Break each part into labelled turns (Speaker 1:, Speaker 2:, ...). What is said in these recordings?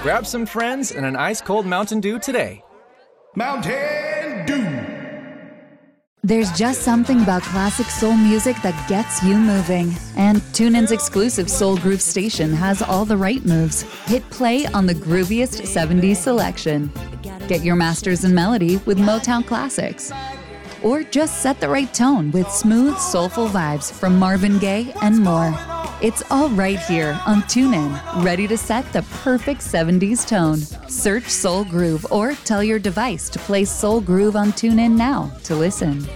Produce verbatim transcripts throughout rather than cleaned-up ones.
Speaker 1: Grab some friends and an ice-cold Mountain Dew today.
Speaker 2: Mountain Dew.
Speaker 3: There's just something about classic soul music that gets you moving. And TuneIn's exclusive Soul Groove station has all the right moves. Hit play on the grooviest seventies selection. Get your masters in melody with Motown classics. Or just set the right tone with smooth, soulful vibes from Marvin Gaye and more. It's all right here on TuneIn, ready to set the perfect seventies tone. Search Soul Groove or tell your device to play Soul Groove on TuneIn now to listen.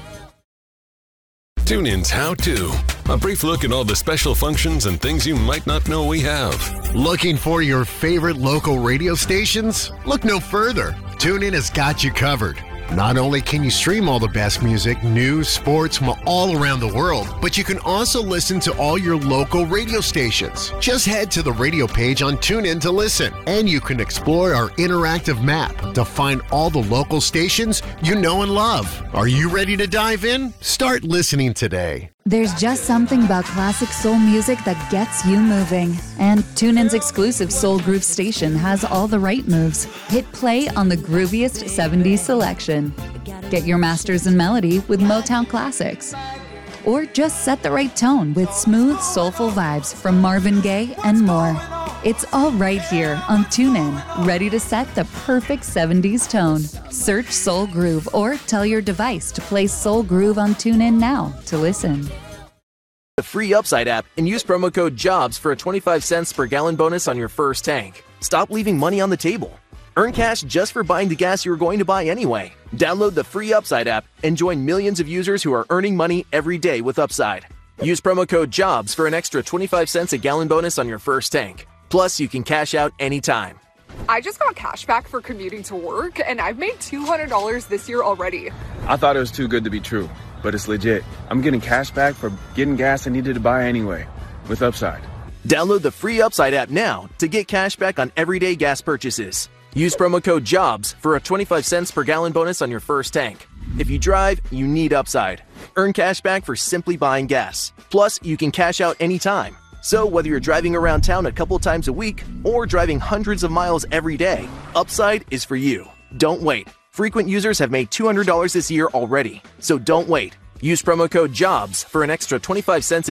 Speaker 4: TuneIn's How To. A brief look at all the special functions and things you might not know we have.
Speaker 5: Looking for your favorite local radio stations? Look no further. TuneIn has got you covered. Not only can you stream all the best music, news, sports from all around the world, but you can also listen to all your local radio stations. Just head to the radio page on TuneIn to listen, and you can explore our interactive map to find all the local stations you know and love. Are you ready to dive in? Start listening today.
Speaker 3: There's just something about classic soul music that gets you moving. And TuneIn's exclusive Soul Groove station has all the right moves. Hit play on the grooviest seventies selection. Get your masters in melody with Motown classics. Or just set the right tone with smooth, soulful vibes from Marvin Gaye and more. It's all right here on TuneIn, ready to set the perfect seventies tone. Search Soul Groove or tell your device to play Soul Groove on TuneIn now to listen.
Speaker 6: The free Upside app and use promo code JOBS for a twenty-five cents per gallon bonus on your first tank. Stop leaving money on the table. Earn cash just for buying the gas you were going to buy anyway. Download the free Upside app and join millions of users who are earning money every day with Upside. Use promo code JOBS for an extra twenty-five cents a gallon bonus on your first tank. Plus, you can cash out anytime.
Speaker 7: I just got cash back for commuting to work, and I've made two hundred dollars this year already.
Speaker 8: I thought it was too good to be true, but it's legit. I'm getting cash back for getting gas I needed to buy anyway, with Upside.
Speaker 6: Download the free Upside app now to get cash back on everyday gas purchases. Use promo code JOBS for a twenty-five cents per gallon bonus on your first tank. If you drive, you need Upside. Earn cash back for simply buying gas. Plus, you can cash out anytime. So whether you're driving around town a couple times a week or driving hundreds of miles every day, Upside is for you. Don't wait. Frequent users have made two hundred dollars this year already. So don't wait. Use promo code JOBS for an extra twenty-five cents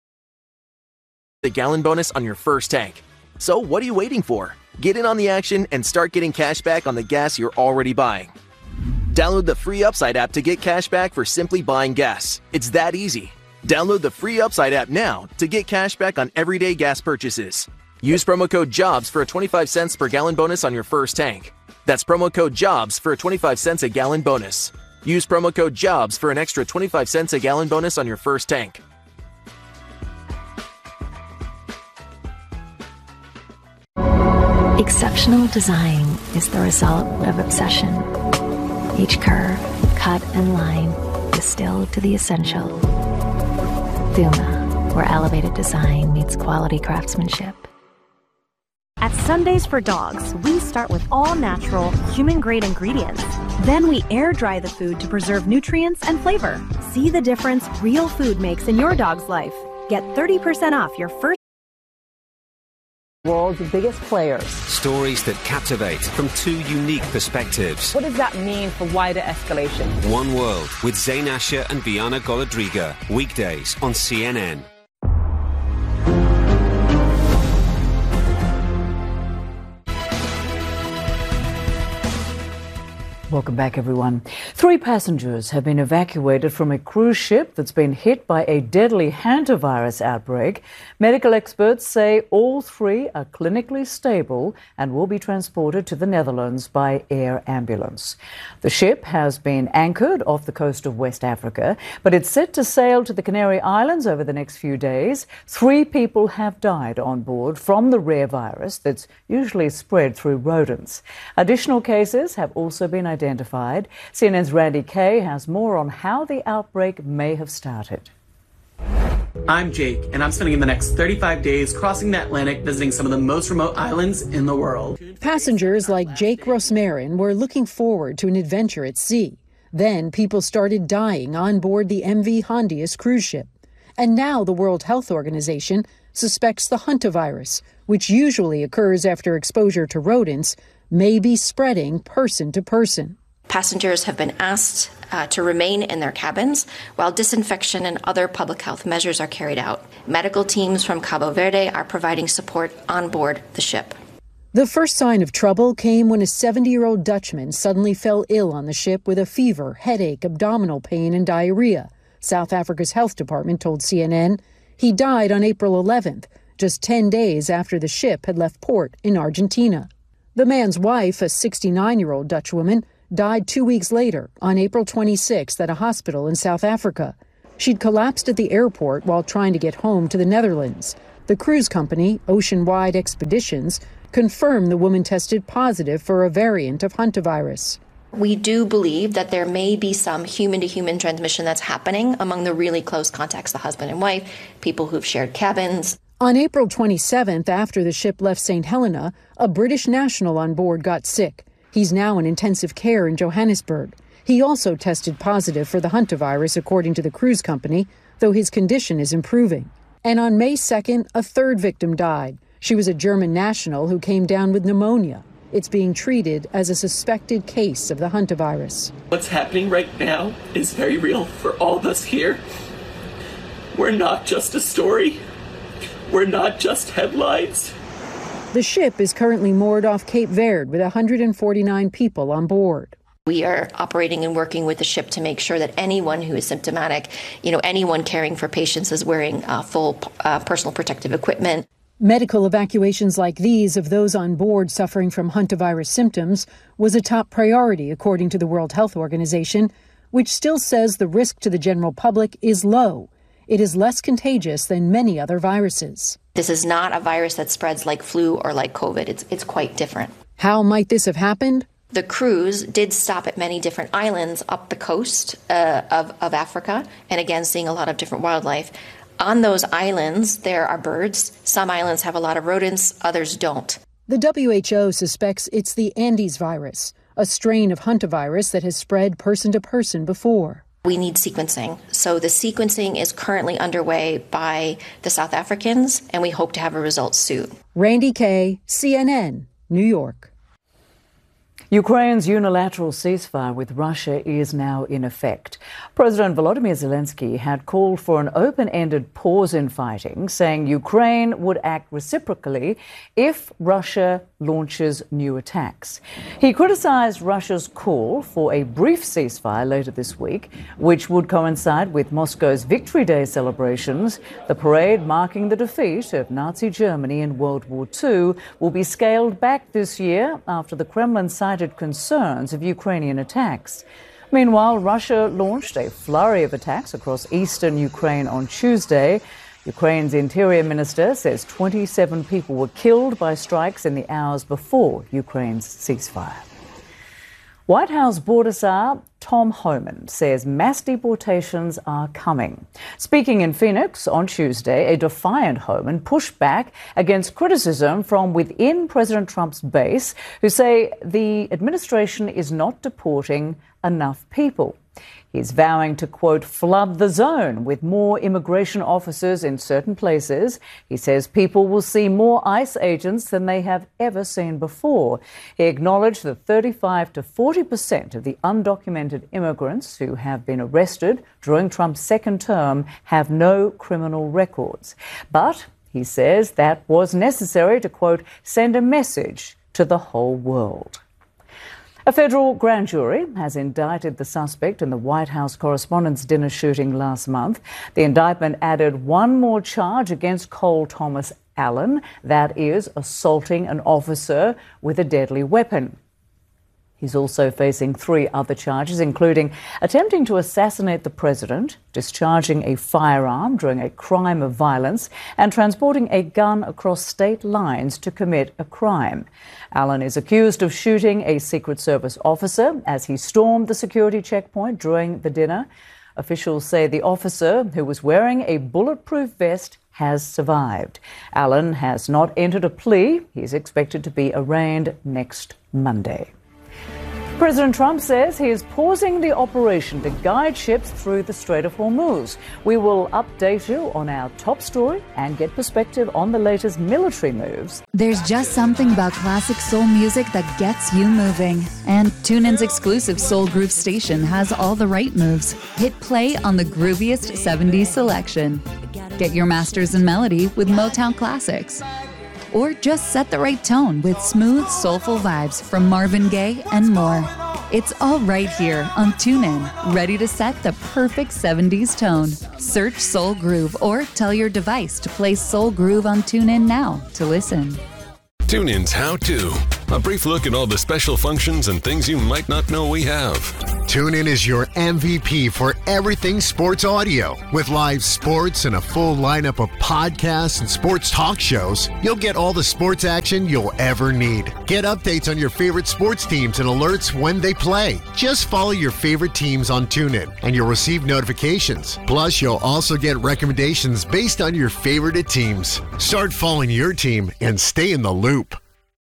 Speaker 6: a gallon bonus on your first tank. So what are you waiting for? Get in on the action and start getting cash back on the gas you're already buying. Download the free Upside app to get cash back for simply buying gas. It's that easy. Download the free Upside app now to get cash back on everyday gas purchases. Use promo code JOBS for a twenty-five cents per gallon bonus on your first tank. That's promo code JOBS for a twenty-five cents a gallon bonus. Use promo code JOBS for an extra twenty-five cents a gallon bonus on your first tank.
Speaker 9: Exceptional design is the result of obsession. Each curve, cut, and line distilled to the essential. Thuma, where elevated design meets quality craftsmanship.
Speaker 10: At Sundays for Dogs, we start with all-natural, human-grade ingredients. Then we air-dry the food to preserve nutrients and flavor. See the difference real food makes in your dog's life. Get thirty percent off your first
Speaker 11: world's biggest players.
Speaker 12: Stories that captivate from two unique perspectives.
Speaker 11: What does that mean for wider escalation?
Speaker 12: One World with Zain Asher and Biana Golodriga. Weekdays on C N N.
Speaker 13: Welcome back, everyone. Three passengers have been evacuated from a cruise ship that's been hit by a deadly hantavirus outbreak. Medical experts say all three are clinically stable and will be transported to the Netherlands by air ambulance. The ship has been anchored off the coast of West Africa, but it's set to sail to the Canary Islands over the next few days. Three people have died on board from the rare virus that's usually spread through rodents. Additional cases have also been identified. Identified. C N N's Randy Kay has more on how the outbreak may have started.
Speaker 14: I'm Jake, and I'm spending the next thirty-five days crossing the Atlantic visiting some of the most remote islands in the world.
Speaker 15: Passengers like Jake Rosmarin were looking forward to an adventure at sea. Then people started dying on board the M V Hondius cruise ship. And now the World Health Organization suspects the hantavirus, which usually occurs after exposure to rodents, may be spreading person to person.
Speaker 16: Passengers have been asked uh, to remain in their cabins while disinfection and other public health measures are carried out. Medical teams from Cabo Verde are providing support on board the ship.
Speaker 15: The first sign of trouble came when a seventy-year-old Dutchman suddenly fell ill on the ship with a fever, headache, abdominal pain, and diarrhea. South Africa's health department told C N N. He died on April eleventh, just ten days after the ship had left port in Argentina. The man's wife, a sixty-nine-year-old Dutch woman, died two weeks later, on April twenty-sixth, at a hospital in South Africa. She'd collapsed at the airport while trying to get home to the Netherlands. The cruise company, Oceanwide Expeditions, confirmed the woman tested positive for a variant of hantavirus.
Speaker 16: We do believe that there may be some human-to-human transmission that's happening among the really close contacts, the husband and wife, people who've shared cabins.
Speaker 15: On April twenty-seventh, after the ship left Saint Helena, a British national on board got sick. He's now in intensive care in Johannesburg. He also tested positive for the hantavirus, according to the cruise company, though his condition is improving. And on May second, a third victim died. She was a German national who came down with pneumonia. It's being treated as a suspected case of the hantavirus.
Speaker 17: What's happening right now is very real for all of us here. We're not just a story. We're not just headlines.
Speaker 15: The ship is currently moored off Cape Verde with one hundred forty-nine people on board.
Speaker 16: We are operating and working with the ship to make sure that anyone who is symptomatic, you know, anyone caring for patients is wearing uh, full uh, personal protective equipment.
Speaker 15: Medical evacuations like these of those on board suffering from hantavirus symptoms was a top priority, according to the World Health Organization, which still says the risk to the general public is low. It is less contagious than many other viruses.
Speaker 16: This is not a virus that spreads like flu or like COVID. It's, it's quite different.
Speaker 15: How might this have happened?
Speaker 16: The cruise did stop at many different islands up the coast uh, of, of Africa, and again, seeing a lot of different wildlife. On those islands, there are birds. Some islands have a lot of rodents, others don't.
Speaker 15: The W H O suspects it's the Andes virus, a strain of hantavirus that has spread person to person before.
Speaker 16: We need sequencing. So the sequencing is currently underway by the South Africans, and we hope to have a result soon.
Speaker 15: Randy Kay, C N N, New York.
Speaker 13: Ukraine's unilateral ceasefire with Russia is now in effect. President Volodymyr Zelensky had called for an open-ended pause in fighting, saying Ukraine would act reciprocally if Russia launches new attacks. He criticized Russia's call for a brief ceasefire later this week, which would coincide with Moscow's Victory Day celebrations. The parade marking the defeat of Nazi Germany in World War Two will be scaled back this year after the Kremlin cited concerns of Ukrainian attacks. Meanwhile, Russia launched a flurry of attacks across eastern Ukraine on Tuesday. Ukraine's interior minister says twenty-seven people were killed by strikes in the hours before Ukraine's ceasefire. White House border czar Tom Homan says mass deportations are coming. Speaking in Phoenix on Tuesday, a defiant Homan pushed back against criticism from within President Trump's base, who say the administration is not deporting enough people. He's vowing to, quote, flood the zone with more immigration officers in certain places. He says people will see more ICE agents than they have ever seen before. He acknowledged that thirty-five to forty percent of the undocumented immigrants who have been arrested during Trump's second term have no criminal records. But he says that was necessary to, quote, send a message to the whole world. A federal grand jury has indicted the suspect in the White House Correspondents' Dinner shooting last month. The indictment added one more charge against Cole Thomas Allen, that is, assaulting an officer with a deadly weapon. He's also facing three other charges, including attempting to assassinate the president, discharging a firearm during a crime of violence, and transporting a gun across state lines to commit a crime. Allen is accused of shooting a Secret Service officer as he stormed the security checkpoint during the dinner. Officials say the officer, who was wearing a bulletproof vest, has survived. Allen has not entered a plea. He is expected to be arraigned next Monday. President Trump says he is pausing the operation to guide ships through the Strait of Hormuz. We will update you on our top story and get perspective on the latest military moves.
Speaker 3: There's just something about classic soul music that gets you moving. And TuneIn's exclusive Soul Groove station has all the right moves. Hit play on the grooviest seventies selection. Get your masters in melody with Motown Classics. Or just set the right tone with smooth, soulful vibes from Marvin Gaye and more. It's all right here on TuneIn, ready to set the perfect seventies tone. Search Soul Groove or tell your device to play Soul Groove on TuneIn now to listen.
Speaker 4: TuneIn's How To. A brief look at all the special functions and things you might not know we have.
Speaker 5: TuneIn is your M V P for everything sports audio. With live sports and a full lineup of podcasts and sports talk shows, you'll get all the sports action you'll ever need. Get updates on your favorite sports teams and alerts when they play. Just follow your favorite teams on TuneIn and you'll receive notifications. Plus, you'll also get recommendations based on your favorite teams. Start following your team and stay in the loop.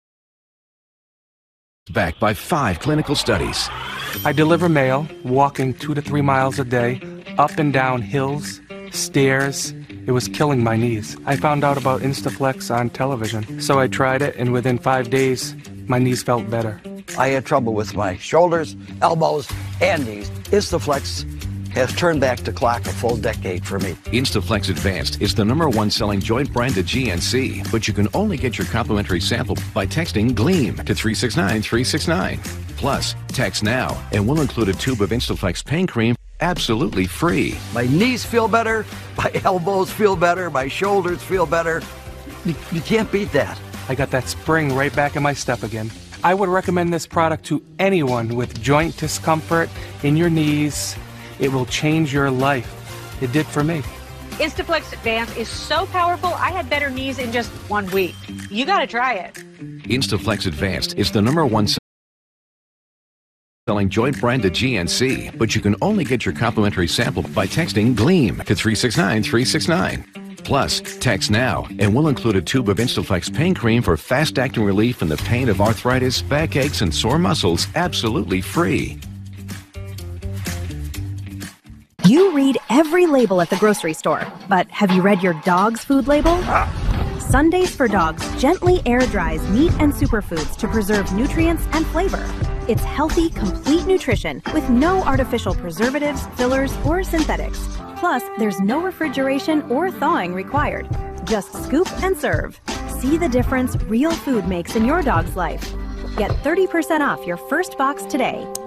Speaker 18: Backed by five clinical studies.
Speaker 19: I deliver mail, walking two to three miles a day, up and down hills, stairs. It was killing my knees. I found out about Instaflex on television, so I tried it, and within five days, my knees felt better.
Speaker 20: I had trouble with my shoulders, elbows, and knees. Instaflex has turned back the clock a full decade for me.
Speaker 18: Instaflex Advanced is the number one selling joint brand at G N C, but you can only get your complimentary sample by texting GLEAM to three six nine three six nine. Plus, text now and we'll include a tube of Instaflex pain cream absolutely free.
Speaker 20: My knees feel better, my elbows feel better, my shoulders feel better. You, you can't beat that.
Speaker 19: I got that spring right back in my step again. I would recommend this product to anyone with joint discomfort in your knees. It will change your life. It did for me.
Speaker 21: Instaflex Advanced is so powerful, I had better knees in just one week. You gotta try it.
Speaker 18: Instaflex Advanced is the number one selling joint brand at G N C, but you can only get your complimentary sample by texting GLEAM to three six nine three six nine. Plus, text now and we'll include a tube of Instaflex pain cream for fast-acting relief in the pain of arthritis, backaches, and sore muscles absolutely free.
Speaker 10: You read every label at the grocery store, but have you read your dog's food label? Sundays for Dogs gently air dries meat and superfoods to preserve nutrients and flavor. It's healthy, complete nutrition with no artificial preservatives, fillers, or synthetics. Plus, there's no refrigeration or thawing required. Just scoop and serve. See the difference real food makes in your dog's life. Get thirty percent off your first box today